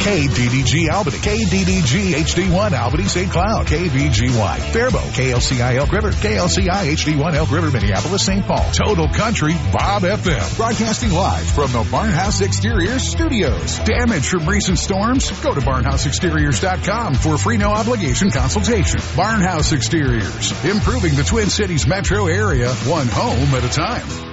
KDDG Albany, KDDG HD1 Albany St. Cloud, KBGY Faribault, KLCI Elk River, KLCI HD1 Elk River Minneapolis St. Paul, Total Country Bob FM, broadcasting live from the Barnhouse Exteriors studios. Damage from recent storms? Go to barnhouseexteriors.com for a free no obligation consultation. Barnhouse Exteriors, improving the Twin Cities metro area, one home at a time.